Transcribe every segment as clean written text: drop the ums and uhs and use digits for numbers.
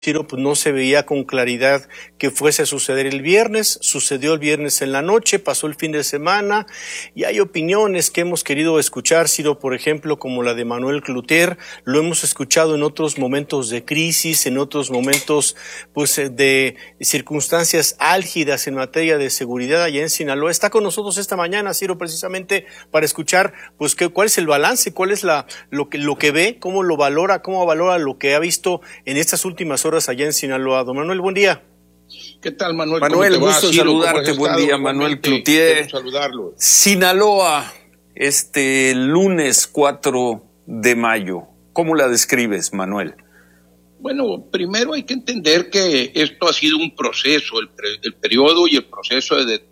Ciro, pues no se veía con claridad que fuese a suceder el viernes, sucedió el viernes en la noche, pasó el fin de semana y hay opiniones que hemos querido escuchar, Ciro, por ejemplo, como la de Manuel Cloutier, lo hemos escuchado en otros momentos de crisis, en otros momentos pues de circunstancias álgidas en materia de seguridad allá en Sinaloa. Está con nosotros esta mañana, Ciro, precisamente para escuchar pues cuál es el balance, cuál es lo que ve, cómo lo valora, cómo valora lo que ha visto en estas últimas horas allá en Sinaloa. Don Manuel, buen día. ¿Qué tal, Manuel? Manuel, gusto en saludarte. Buen día, Manuel Cloutier. Saludarlo. Sinaloa, este lunes 4 de mayo. ¿Cómo la describes, Manuel? Bueno, primero hay que entender que esto ha sido un proceso, el periodo y el proceso de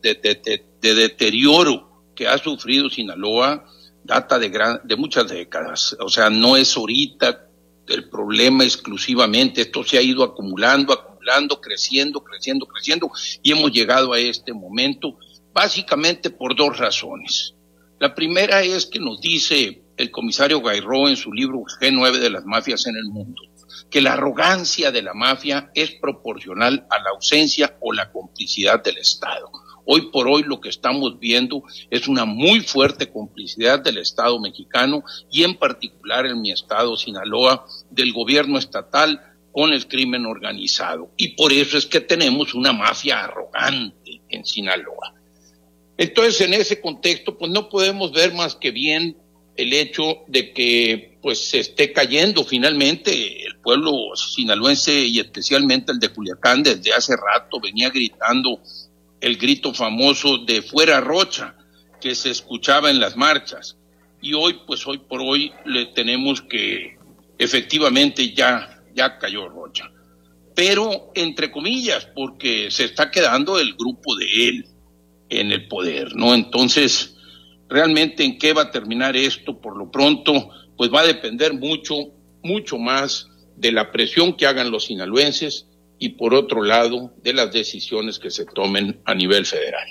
deterioro que ha sufrido Sinaloa data de muchas décadas. O sea, no es ahorita el problema exclusivamente, esto se ha ido acumulando, creciendo, y hemos llegado a este momento básicamente por dos razones. La primera es que nos dice el comisario Guaidó en su libro G9 de las mafias en el mundo, que la arrogancia de la mafia es proporcional a la ausencia o la complicidad del Estado. Hoy por hoy lo que estamos viendo es una muy fuerte complicidad del Estado mexicano y en particular en mi estado, Sinaloa, del gobierno estatal con el crimen organizado. Y por eso es que tenemos una mafia arrogante en Sinaloa. Entonces, en ese contexto, pues no podemos ver más que bien el hecho de que pues se esté cayendo finalmente el pueblo sinaloense y especialmente el de Culiacán desde hace rato venía gritando el grito famoso de fuera Rocha que se escuchaba en las marchas y hoy por hoy le tenemos que efectivamente ya cayó Rocha, pero entre comillas porque se está quedando el grupo de él en el poder, ¿no? Entonces realmente en qué va a terminar esto por lo pronto pues va a depender mucho más de la presión que hagan los sinaloenses y por otro lado de las decisiones que se tomen a nivel federal.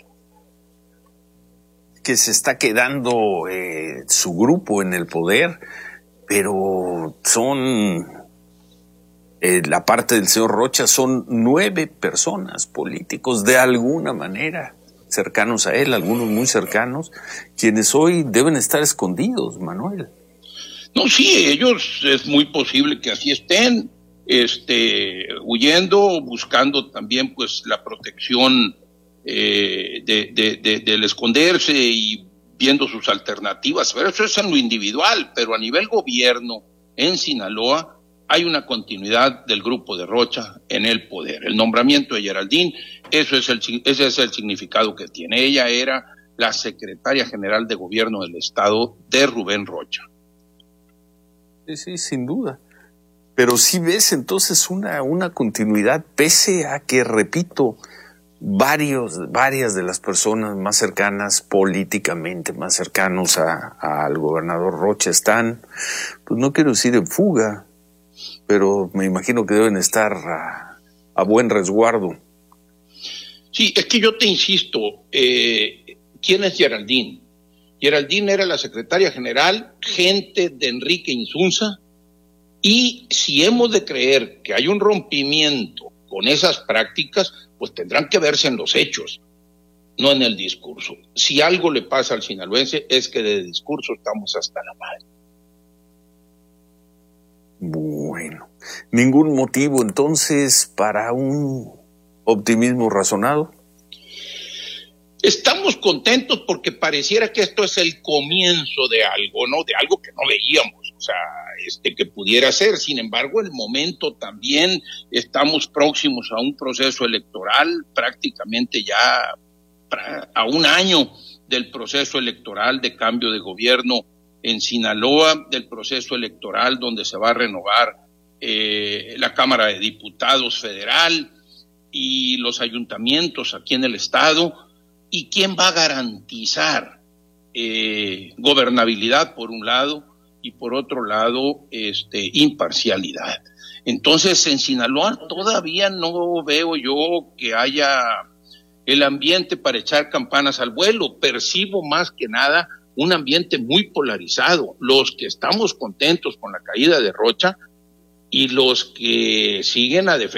Que se está quedando su grupo en el poder, pero son, la parte del señor Rocha, son 9 personas políticos de alguna manera cercanos a él, algunos muy cercanos, quienes hoy deben estar escondidos, Manuel. No, sí, ellos es muy posible que así estén, huyendo, buscando también pues la protección del esconderse y viendo sus alternativas, pero eso es en lo individual, pero a nivel gobierno en Sinaloa hay una continuidad del grupo de Rocha en el poder. El nombramiento de Geraldine, ese es el significado que tiene. Ella era la secretaria general de gobierno del estado de Rubén Rocha. Sí, sin duda. Pero sí ves entonces una continuidad, pese a que, repito, varias de las personas más cercanas políticamente, más cercanos al gobernador Rocha están, pues no quiero decir en fuga, pero me imagino que deben estar a buen resguardo. Sí, es que yo te insisto, ¿quién es Geraldine? Geraldine era la secretaria general, gente de Enrique Insunza, y si hemos de creer que hay un rompimiento con esas prácticas, pues tendrán que verse en los hechos, no en el discurso. Si algo le pasa al sinaloense es que de discurso estamos hasta la madre. Bueno, ¿ningún motivo entonces para un optimismo razonado? Estamos contentos porque pareciera que esto es el comienzo de algo, ¿no? De algo que no veíamos, o sea, que pudiera ser. Sin embargo, el momento también, estamos próximos a un proceso electoral, prácticamente ya a un año del proceso electoral de cambio de gobierno en Sinaloa, del proceso electoral donde se va a renovar la Cámara de Diputados federal y los ayuntamientos aquí en el estado. ¿Y quién va a garantizar gobernabilidad por un lado y por otro lado imparcialidad? Entonces en Sinaloa todavía no veo yo que haya el ambiente para echar campanas al vuelo. Percibo más que nada un ambiente muy polarizado. Los que estamos contentos con la caída de Rocha y los que siguen a defender